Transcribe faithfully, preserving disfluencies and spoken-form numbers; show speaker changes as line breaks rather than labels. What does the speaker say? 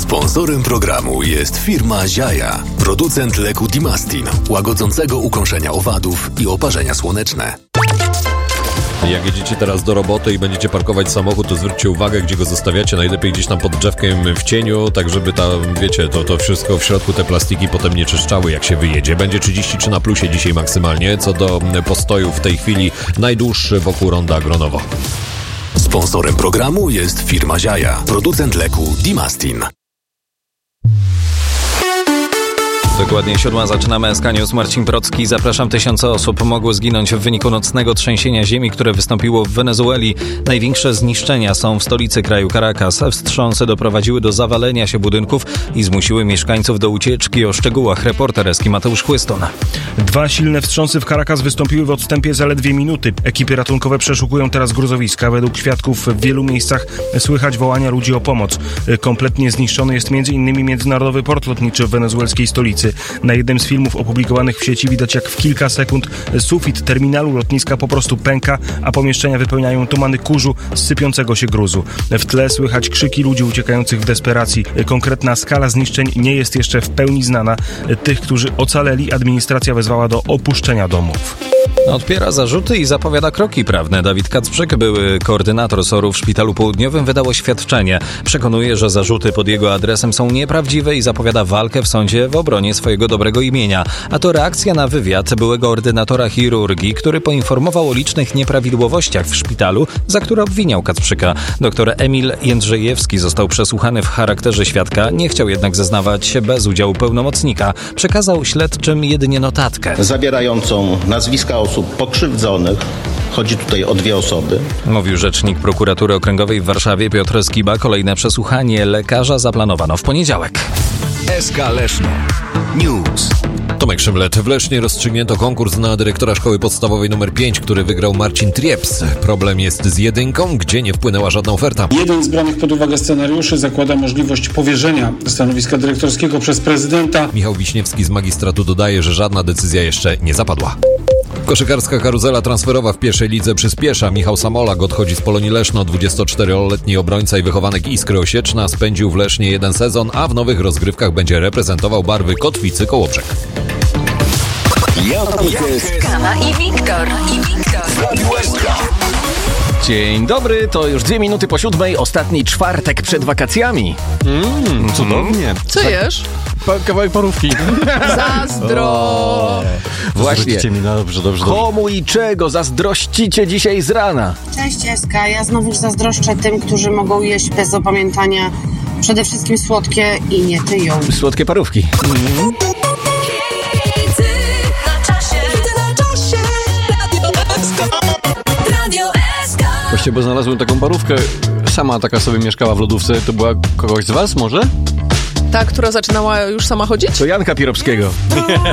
Sponsorem programu jest firma Ziaja, producent leku Dimastin, łagodzącego ukąszenia owadów i oparzenia słoneczne.
Jak jedziecie teraz do roboty i będziecie parkować samochód, to zwróćcie uwagę, gdzie go zostawiacie. Najlepiej gdzieś tam pod drzewkiem w cieniu, tak żeby tam, wiecie, to, to wszystko w środku, te plastiki potem nie czyszczały, jak się wyjedzie. Będzie trzydzieści trzy na plusie dzisiaj maksymalnie. Co do postoju w tej chwili najdłuższy wokół ronda Agronowo.
Sponsorem programu jest firma Ziaja, producent leku Dimastin.
Dokładnie siódma, zaczynamy S K News. Marcin Procki, zapraszam. Tysiące osób mogło zginąć w wyniku nocnego trzęsienia ziemi, które wystąpiło w Wenezueli. Największe zniszczenia są w stolicy kraju Caracas. Wstrząsy doprowadziły do zawalenia się budynków i zmusiły mieszkańców do ucieczki. O szczegółach reporter Eski Mateusz Chłyston.
Dwa silne wstrząsy w Caracas wystąpiły w odstępie zaledwie minuty. Ekipy ratunkowe przeszukują teraz gruzowiska. Według świadków w wielu miejscach słychać wołania ludzi o pomoc. Kompletnie zniszczony jest m.in. międzynarodowy port lotniczy w wenezuelskiej stolicy. Na jednym z filmów opublikowanych w sieci widać, jak w kilka sekund sufit terminalu lotniska po prostu pęka, a pomieszczenia wypełniają tumany kurzu z sypiącego się gruzu. W tle słychać krzyki ludzi uciekających w desperacji. Konkretna skala zniszczeń nie jest jeszcze w pełni znana. Tych, którzy ocaleli, administracja wezwała do opuszczenia domów.
Odpiera zarzuty i zapowiada kroki prawne. Dawid Kacprzyk, były koordynator S O R-u w Szpitalu Południowym, wydał oświadczenie. Przekonuje, że zarzuty pod jego adresem są nieprawdziwe i zapowiada walkę w sądzie w obronie swojego dobrego imienia. A to reakcja na wywiad byłego ordynatora chirurgii, który poinformował o licznych nieprawidłowościach w szpitalu, za które obwiniał Kacprzyka. Doktor Emil Jędrzejewski został przesłuchany w charakterze świadka, nie chciał jednak zeznawać się bez udziału pełnomocnika. Przekazał śledczym jedynie notatkę
zawierającą nazwiska osób pokrzywdzonych. Chodzi tutaj o dwie osoby.
Mówił rzecznik prokuratury okręgowej w Warszawie Piotr Skiba. Kolejne przesłuchanie lekarza zaplanowano w poniedziałek.
S K Leszno News.
Tomek Szymlet. W Lesznie rozstrzygnięto konkurs na dyrektora szkoły podstawowej numer pięć, który wygrał Marcin Trieps. Problem jest z jedynką, gdzie nie wpłynęła żadna oferta.
Jeden z branych pod uwagę scenariuszy zakłada możliwość powierzenia stanowiska dyrektorskiego przez prezydenta.
Michał Wiśniewski z magistratu dodaje, że żadna decyzja jeszcze nie zapadła. Koszykarska karuzela transferowa w pierwszej lidze przyspiesza. Michał Samolak odchodzi z Polonii Leszno. dwudziestoczteroletni obrońca i wychowanek Iskry Osieczna spędził w Lesznie jeden sezon, a w nowych rozgrywkach będzie reprezentował barwy Kotwicy Kołobrzeg.
Kama i Wiktor. I Wiktor.
Dzień dobry, to już dwie minuty po siódmej, ostatni czwartek przed wakacjami.
Mm, cudownie.
Co jesz?
Pa- kawałek parówki.
Zazdro! Właśnie.
Mi, no dobrze, dobrze, dobrze.
Komu i czego zazdrościcie dzisiaj z rana?
Cześć Eska, ja znowu zazdroszczę tym, którzy mogą jeść bez opamiętania przede wszystkim słodkie i nie tyją.
Słodkie parówki. Mm.
Właściwie, bo znalazłem taką parówkę, sama taka sobie mieszkała w lodówce. To była kogoś z was może?
Ta, która zaczynała już sama chodzić?
To Janka Piropskiego.